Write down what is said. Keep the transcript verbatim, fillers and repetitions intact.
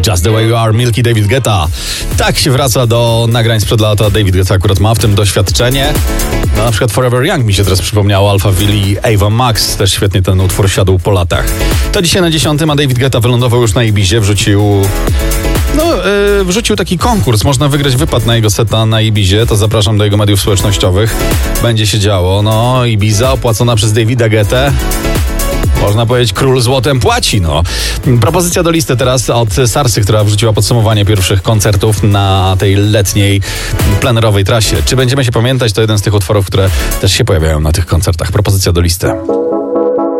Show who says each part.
Speaker 1: Just the way you are, Milky, David Guetta. Tak się wraca do nagrań sprzed lata. David Guetta akurat ma w tym doświadczenie. No, na przykład Forever Young mi się teraz przypomniało, Alphaville i Ava Max. Też świetnie ten utwór siadł po latach. To dzisiaj na dziesiątym, a David Guetta wylądował już na Ibizie, wrzucił... No, yy, wrzucił taki konkurs. Można wygrać wypad na jego seta na Ibizie. To zapraszam do jego mediów społecznościowych. Będzie się działo. No, Ibiza opłacona przez Davida Guettę. Można powiedzieć, król złotem płaci, no. Propozycja do listy teraz od Sarsy, która wrzuciła podsumowanie pierwszych koncertów na tej letniej, plenerowej trasie. Czy będziemy się pamiętać? To jeden z tych utworów, które też się pojawiają na tych koncertach. Propozycja do listy.